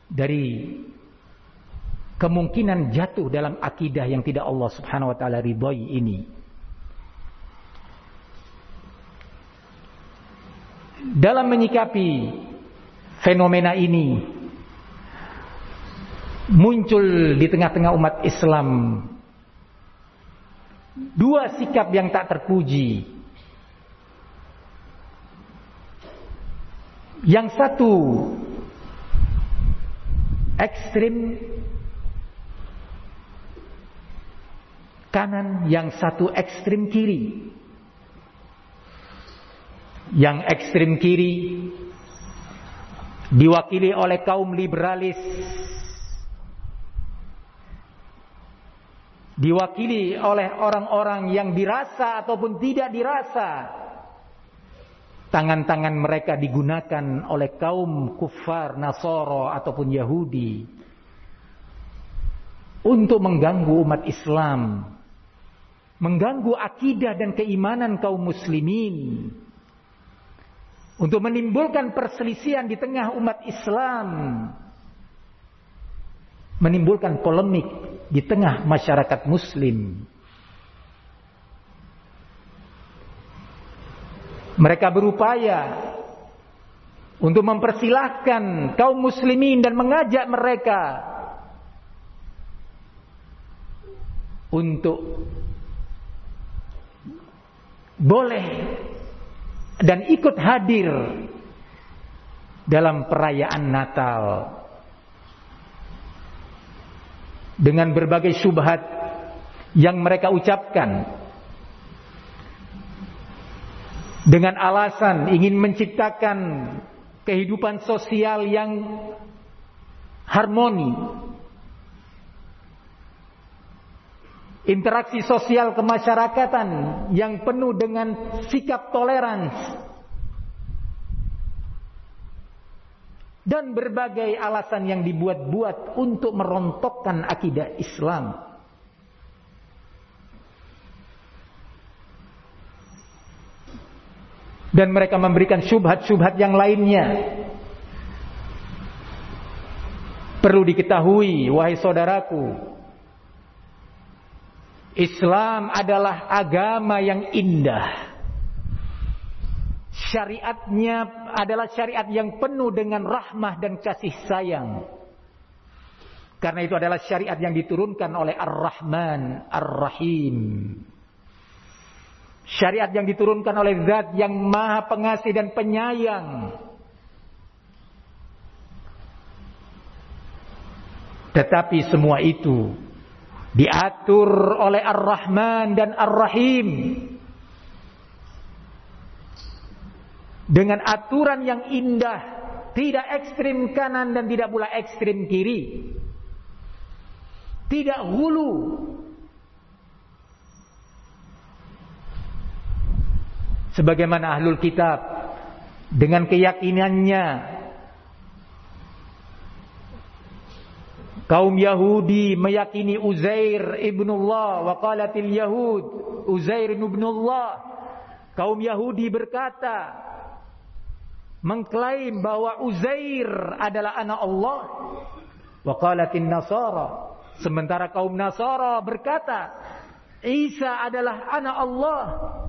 dari kemungkinan jatuh dalam akidah yang tidak Allah Subhanahu wa taala ridhoi ini. Dalam menyikapi fenomena ini, muncul di tengah-tengah umat Islam dua sikap yang tak terpuji. Yang satu ekstrim kanan, yang satu ekstrim kiri. Yang ekstrim kiri diwakili oleh kaum liberalis, diwakili oleh orang-orang yang dirasa ataupun tidak dirasa tangan-tangan mereka digunakan oleh kaum kufar Nasara ataupun Yahudi untuk mengganggu umat Islam, mengganggu akidah dan keimanan kaum muslimin, untuk menimbulkan perselisihan di tengah umat Islam, menimbulkan polemik di tengah masyarakat muslim. Mereka berupaya untuk mempersilahkan kaum muslimin dan mengajak mereka untuk boleh dan ikut hadir dalam perayaan Natal dengan berbagai syubhat yang mereka ucapkan, dengan alasan ingin menciptakan kehidupan sosial yang harmoni, interaksi sosial kemasyarakatan yang penuh dengan sikap toleransi, dan berbagai alasan yang dibuat-buat untuk merontokkan akidah Islam. Dan mereka memberikan syubhat-syubhat yang lainnya. Perlu diketahui, wahai saudaraku, Islam adalah agama yang indah. Syariatnya adalah syariat yang penuh dengan rahmah dan kasih sayang. Karena itu adalah syariat yang diturunkan oleh Ar-Rahman Ar-Rahim. Syariat yang diturunkan oleh Zat yang Maha Pengasih dan Penyayang. Tetapi semua itu diatur oleh Ar-Rahman dan Ar-Rahim dengan aturan yang indah, tidak ekstrim kanan dan tidak pula ekstrim kiri, tidak hulu. Sebagaimana ahlul kitab dengan keyakinannya, kaum Yahudi meyakini Uzair ibnullah, wa qalatil Yahud Uzair ibnullah. Kaum Yahudi berkata, mengklaim bahwa Uzair adalah anak Allah. Wa qalatin Nasara, sementara kaum Nasara berkata Isa adalah anak Allah.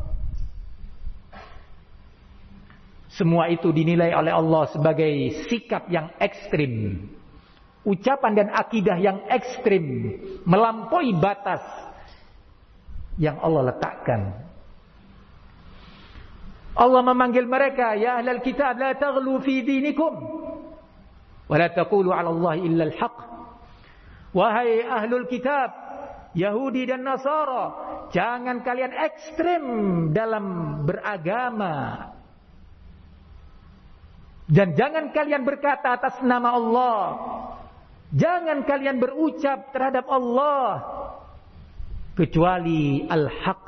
Semua itu dinilai oleh Allah sebagai sikap yang ekstrim, ucapan dan akidah yang ekstrim, melampaui batas yang Allah letakkan. Allah memanggil mereka, ya ahlal kitab, la taghlu fi dinikum wa la taqulu 'ala Allah illa al-haq. Wahai ahlul kitab, Yahudi dan Nasara, jangan kalian ekstrim dalam beragama. Dan jangan kalian berkata atas nama Allah, jangan kalian berucap terhadap Allah kecuali al-haq.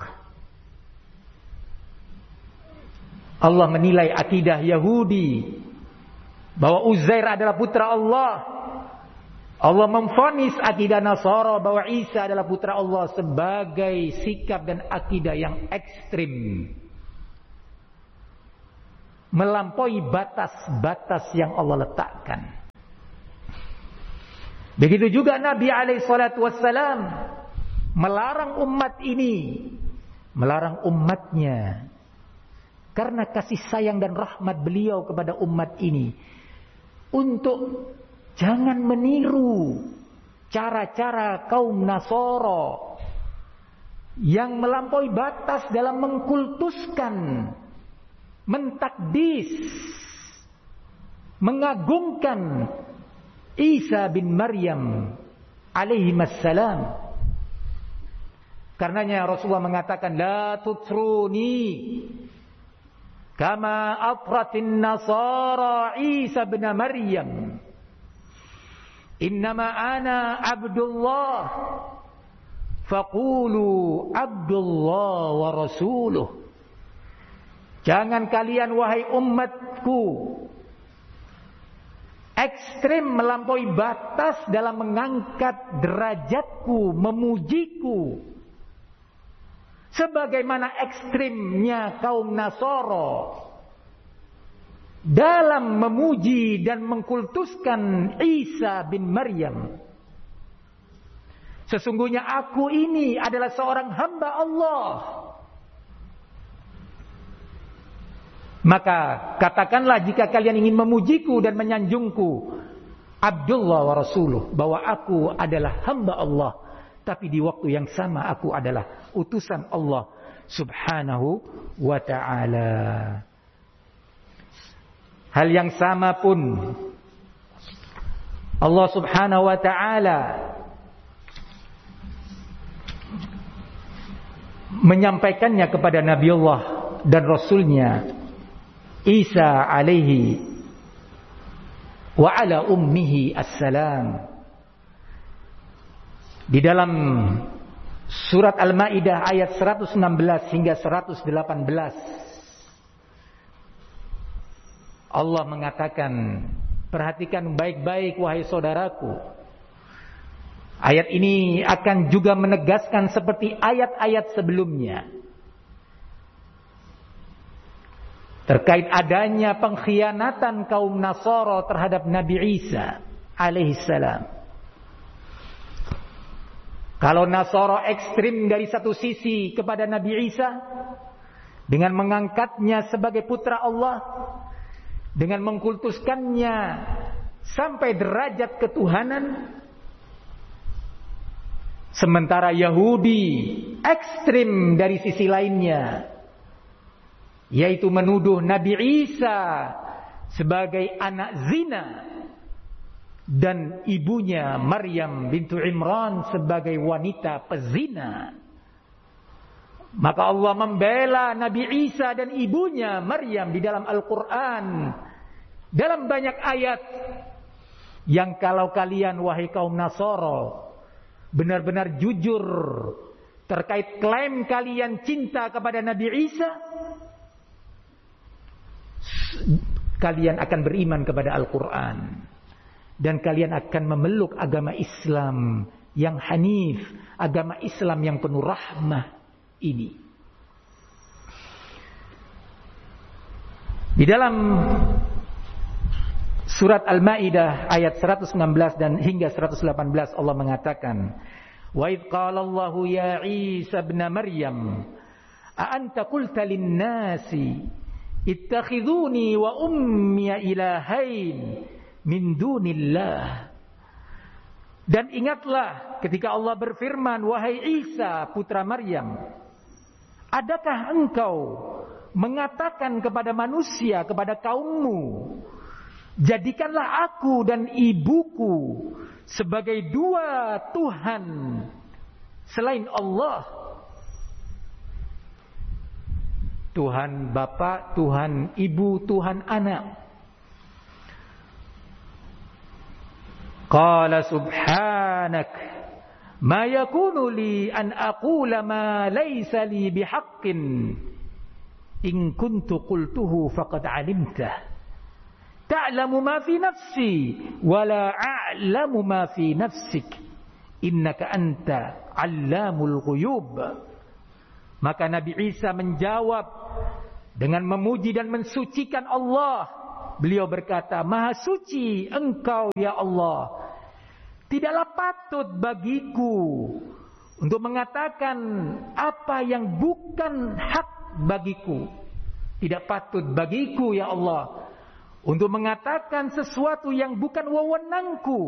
Allah menilai akidah Yahudi bahwa Uzair adalah putra Allah. Allah memvonis akidah Nasara bahwa Isa adalah putra Allah sebagai sikap dan akidah yang ekstrim, melampaui batas-batas yang Allah letakkan. Begitu juga Nabi SAW melarang umat ini, melarang umatnya, karena kasih sayang dan rahmat beliau kepada umat ini, untuk jangan meniru cara-cara kaum Nasara yang melampaui batas dalam mengkultuskan, mentakdis, mengagungkan Isa bin Maryam alaihissalam. Karenanya Rasulullah mengatakan, la tutruni kama atratin nasara Isa bin Maryam, innama ana abdullah faqulu abdullah wa rasuluh. Jangan kalian wahai umatku ekstrim melampaui batas dalam mengangkat derajatku, memujiku, sebagaimana ekstrimnya kaum Nasara dalam memuji dan mengkultuskan Isa bin Maryam. Sesungguhnya aku ini adalah seorang hamba Allah. Maka katakanlah jika kalian ingin memujiku dan menyanjungku, Abdullah wa Rasuluh, bahwa aku adalah hamba Allah, tapi di waktu yang sama aku adalah utusan Allah subhanahu wa ta'ala. Hal yang sama pun Allah subhanahu wa ta'ala menyampaikannya kepada Nabi Allah dan Rasulnya Isa alaihi wa ala ummihi assalam. Di dalam surat Al-Maidah ayat 116 hingga 118 Allah mengatakan, perhatikan baik-baik wahai saudaraku. Ayat ini akan juga menegaskan seperti ayat-ayat sebelumnya terkait adanya pengkhianatan kaum Nasara terhadap Nabi Isa alaihissalam. Kalau Nasara ekstrim dari satu sisi kepada Nabi Isa dengan mengangkatnya sebagai putra Allah, dengan mengkultuskannya sampai derajat ketuhanan, sementara Yahudi ekstrim dari sisi lainnya, yaitu menuduh Nabi Isa sebagai anak zina dan ibunya Maryam bintu Imran sebagai wanita pezina. Maka Allah membela Nabi Isa dan ibunya Maryam di dalam Al-Quran dalam banyak ayat, yang kalau kalian wahai kaum Nasara benar-benar jujur terkait klaim kalian cinta kepada Nabi Isa, kalian akan beriman kepada Al-Quran dan kalian akan memeluk agama Islam yang hanif, agama Islam yang penuh rahmah ini. Di dalam surat Al-Maidah ayat 116 dan hingga 118 Allah mengatakan, wa idh qala Allahu ya Isa ibn Maryam a anta qulta lin-nasi ittakhiduni wa ummi ilahain min dunillah. Dan ingatlah ketika Allah berfirman, wahai Isa putra Maryam, adakah engkau mengatakan kepada manusia, kepada kaummu, jadikanlah aku dan ibuku sebagai dua Tuhan selain Allah. Tuhan Bapa, Tuhan Ibu, Tuhan Anak. Qala subhanak ma yakunu li an aqula ma laysa li bihaqqin in kuntu qultuhu faqad alimtah ta'lamu ma fi nafsi wa la a'lamu ma fi nafsik innaka anta 'allamul ghuyub. Maka Nabi Isa menjawab dengan memuji dan mensucikan Allah. Beliau berkata, Maha suci engkau ya Allah. Tidaklah patut bagiku untuk mengatakan apa yang bukan hak bagiku. Tidak patut bagiku ya Allah untuk mengatakan sesuatu yang bukan wewenangku.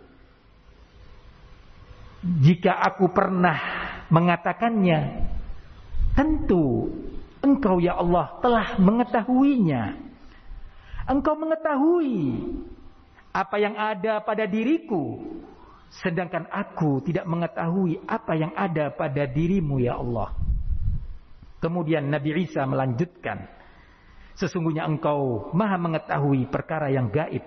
Jika aku pernah mengatakannya, tentu Engkau ya Allah telah mengetahuinya. Engkau mengetahui apa yang ada pada diriku, sedangkan aku tidak mengetahui apa yang ada pada dirimu ya Allah. Kemudian Nabi Isa melanjutkan, sesungguhnya Engkau Maha mengetahui perkara yang gaib.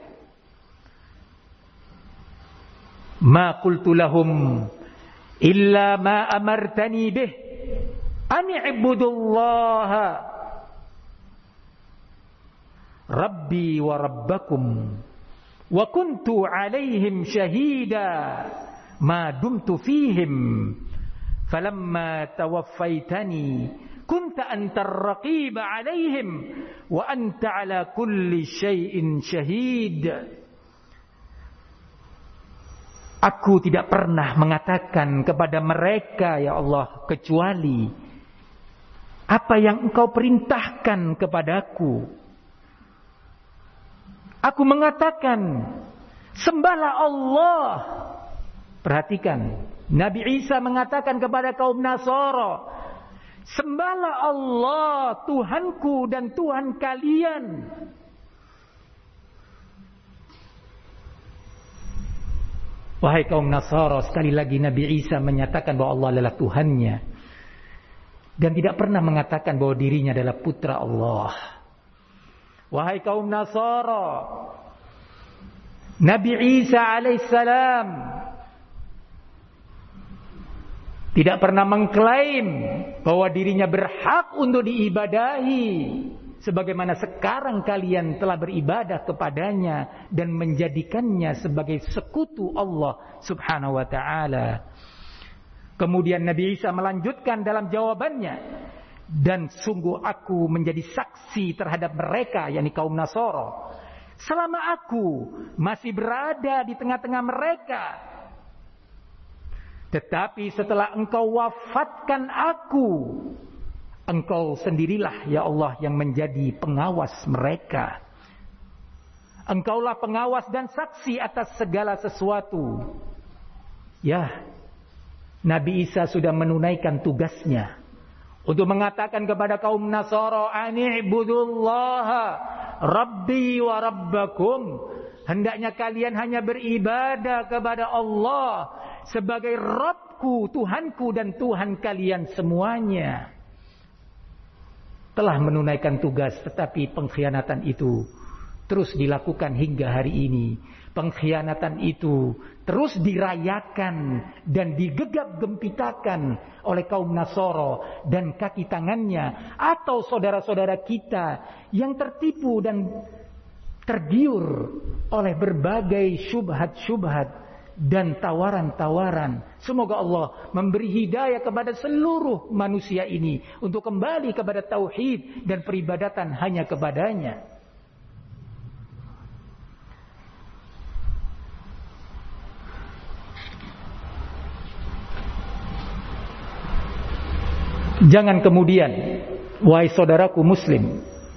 Ma qultu lahum illa ma amartani bih an i'budullaha rabbi wa rabbakum wa kuntu alaihim syahida ma dumtu fihim falamma tawaffaitani kunta antar raqiba alaihim wa anta ala kulli syai'in syahid. Aku tidak pernah mengatakan kepada mereka ya Allah kecuali apa yang Engkau perintahkan kepadaku. Aku mengatakan sembahlah Allah. Perhatikan, Nabi Isa mengatakan kepada kaum Nasara, sembahlah Allah Tuhanku dan Tuhan kalian. Wahai kaum Nasara, sekali lagi Nabi Isa menyatakan bahwa Allah adalah Tuhannya dan tidak pernah mengatakan bahwa dirinya adalah putra Allah. Wahai kaum Nasara, Nabi Isa alaihissalam tidak pernah mengklaim bahwa dirinya berhak untuk diibadahi sebagaimana sekarang kalian telah beribadah kepadanya dan menjadikannya sebagai sekutu Allah subhanahu wa ta'ala. Kemudian Nabi Isa melanjutkan dalam jawabannya, dan sungguh aku menjadi saksi terhadap mereka, yakni kaum Nasara, selama aku masih berada di tengah-tengah mereka. Tetapi setelah Engkau wafatkan aku, Engkau sendirilah ya Allah yang menjadi pengawas mereka. Engkaulah pengawas dan saksi atas segala sesuatu. Ya, Nabi Isa sudah menunaikan tugasnya untuk mengatakan kepada kaum Nasara, ani'budullaha rabbi wa rabbakum. Hendaknya kalian hanya beribadah kepada Allah sebagai Rabbku, Tuhanku dan Tuhan kalian semuanya. Telah menunaikan tugas, tetapi pengkhianatan itu terus dilakukan hingga hari ini. Pengkhianatan itu terus dirayakan dan digegap gempitakan oleh kaum Nasara dan kaki tangannya atau saudara-saudara kita yang tertipu dan tergiur oleh berbagai syubhat-syubhat dan tawaran-tawaran. Semoga Allah memberi hidayah kepada seluruh manusia ini untuk kembali kepada tauhid dan peribadatan hanya kepadanya. Jangan kemudian, wahai saudaraku muslim,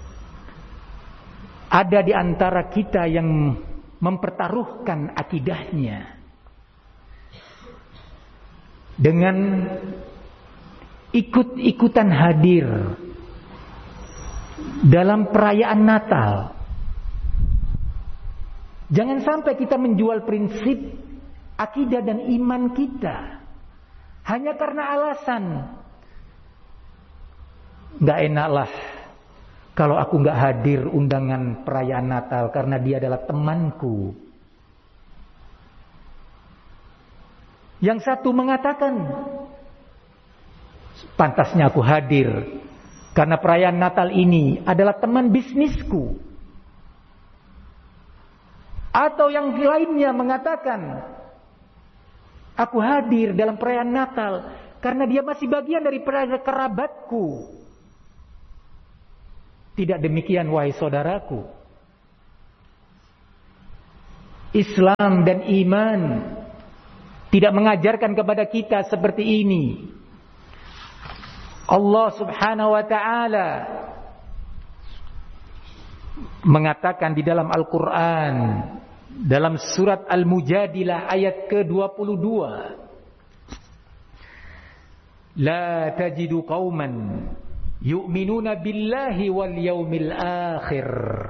ada di antara kita yang mempertaruhkan akidahnya dengan ikut-ikutan hadir dalam perayaan Natal. Jangan sampai kita menjual prinsip akidah dan iman kita hanya karena alasan nggak enaklah kalau aku nggak hadir undangan perayaan Natal karena dia adalah temanku. Yang satu mengatakan, pantasnya aku hadir karena perayaan Natal ini adalah teman bisnisku. Atau yang lainnya mengatakan, aku hadir dalam perayaan Natal karena dia masih bagian dari perayaan kerabatku. Tidak demikian wahai saudaraku. Islam dan iman tidak mengajarkan kepada kita seperti ini. Allah Subhanahu wa ta'ala mengatakan di dalam Al-Quran, dalam surat Al-Mujadilah ayat ke-22, La tajidu qauman yu'minuna billahi wal yawmil akhir